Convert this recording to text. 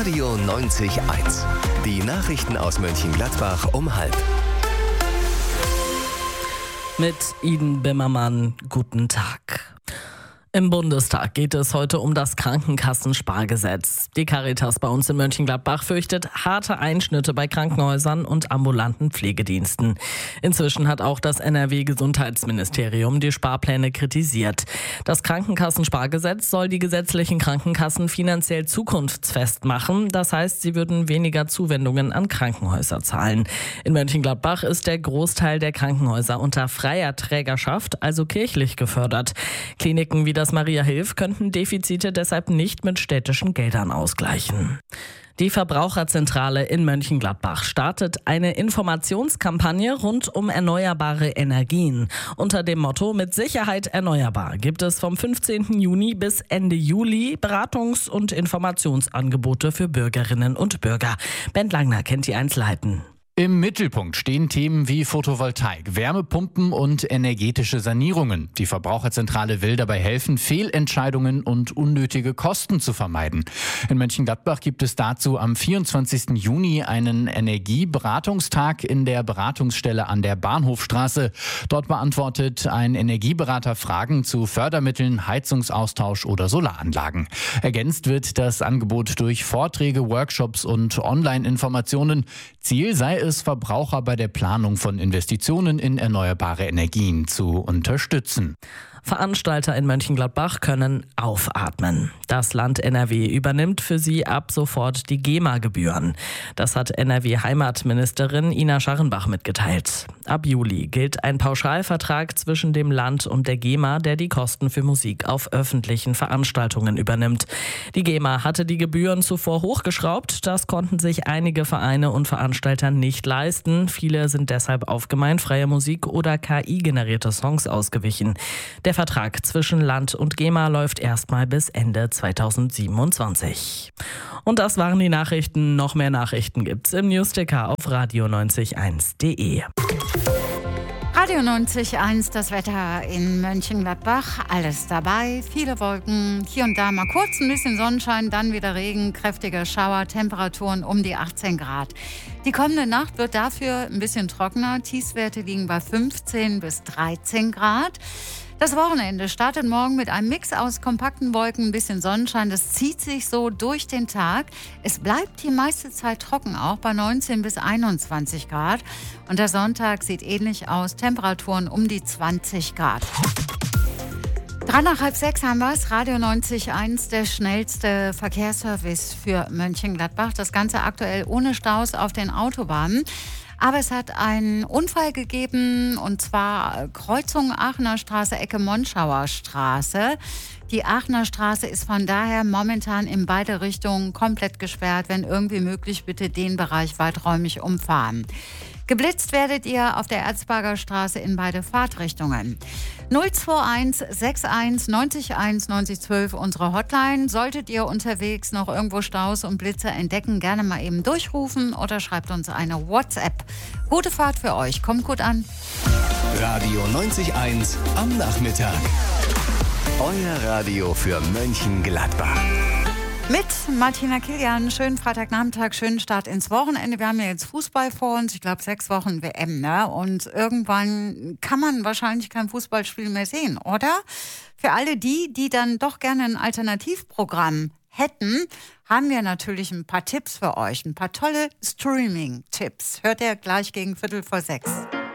Radio 90.1. Die Nachrichten aus Mönchengladbach um 12:30. Mit Iden Bimmermann, guten Tag. Im Bundestag geht es heute um das Krankenkassenspargesetz. Die Caritas bei uns in Mönchengladbach fürchtet harte Einschnitte bei Krankenhäusern und ambulanten Pflegediensten. Inzwischen hat auch das NRW-Gesundheitsministerium die Sparpläne kritisiert. Das Krankenkassenspargesetz soll die gesetzlichen Krankenkassen finanziell zukunftsfest machen. Das heißt, sie würden weniger Zuwendungen an Krankenhäuser zahlen. In Mönchengladbach ist der Großteil der Krankenhäuser unter freier Trägerschaft, also kirchlich gefördert. Kliniken wie das Maria Hilf könnten Defizite deshalb nicht mit städtischen Geldern ausgleichen. Die Verbraucherzentrale in Mönchengladbach startet eine Informationskampagne rund um erneuerbare Energien. Unter dem Motto "Mit Sicherheit erneuerbar" gibt es vom 15. Juni bis Ende Juli Beratungs- und Informationsangebote für Bürgerinnen und Bürger. Bent Langner kennt die Einzelheiten. Im Mittelpunkt stehen Themen wie Photovoltaik, Wärmepumpen und energetische Sanierungen. Die Verbraucherzentrale will dabei helfen, Fehlentscheidungen und unnötige Kosten zu vermeiden. In Mönchengladbach gibt es dazu am 24. Juni einen Energieberatungstag in der Beratungsstelle an der Bahnhofstraße. Dort beantwortet ein Energieberater Fragen zu Fördermitteln, Heizungsaustausch oder Solaranlagen. Ergänzt wird das Angebot durch Vorträge, Workshops und Online-Informationen. Ziel sei es, Verbraucher bei der Planung von Investitionen in erneuerbare Energien zu unterstützen. Veranstalter in Mönchengladbach können aufatmen. Das Land NRW übernimmt für sie ab sofort die GEMA-Gebühren. Das hat NRW-Heimatministerin Ina Scharrenbach mitgeteilt. Ab Juli gilt ein Pauschalvertrag zwischen dem Land und der GEMA, der die Kosten für Musik auf öffentlichen Veranstaltungen übernimmt. Die GEMA hatte die Gebühren zuvor hochgeschraubt. Das konnten sich einige Vereine und Veranstalter nicht leisten. Viele sind deshalb auf gemeinfreie Musik oder KI-generierte Songs ausgewichen. Der Vertrag zwischen Land und GEMA läuft erstmal bis Ende 2027. Und das waren die Nachrichten. Noch mehr Nachrichten gibt's im Newsticker auf radio901.de. Radio 90.1, das Wetter in Mönchengladbach, alles dabei, viele Wolken, hier und da mal kurz ein bisschen Sonnenschein, dann wieder Regen, kräftige Schauer, Temperaturen um die 18 Grad. Die kommende Nacht wird dafür ein bisschen trockener, Tiefstwerte liegen bei 15 bis 13 Grad. Das Wochenende startet morgen mit einem Mix aus kompakten Wolken, ein bisschen Sonnenschein. Das zieht sich so durch den Tag. Es bleibt die meiste Zeit trocken, auch bei 19 bis 21 Grad. Und der Sonntag sieht ähnlich aus. Temperaturen um die 20 Grad. 5:03 haben wir es. Radio 90.1, der schnellste Verkehrsservice für Mönchengladbach. Das Ganze aktuell ohne Staus auf den Autobahnen. Aber es hat einen Unfall gegeben, und zwar Kreuzung Aachener Straße, Ecke Monschauer Straße. Die Aachener Straße ist von daher momentan in beide Richtungen komplett gesperrt. Wenn irgendwie möglich, bitte den Bereich weiträumig umfahren. Geblitzt werdet ihr auf der Erzberger Straße in beide Fahrtrichtungen. 021 61 90 1 90 12 unsere Hotline. Solltet ihr unterwegs noch irgendwo Staus und Blitze entdecken, gerne mal eben durchrufen oder schreibt uns eine WhatsApp. Gute Fahrt für euch, kommt gut an. Radio 90.1 am Nachmittag. Euer Radio für Mönchengladbach. Mit Martina Kilian, schönen Freitagnachmittag, schönen Start ins Wochenende. Wir haben ja jetzt Fußball vor uns, ich glaube 6 Wochen WM, ne? Und irgendwann kann man wahrscheinlich kein Fußballspiel mehr sehen, oder? Für alle die dann doch gerne ein Alternativprogramm hätten, haben wir natürlich ein paar Tipps für euch, ein paar tolle Streaming-Tipps. Hört ihr gleich gegen 5:45.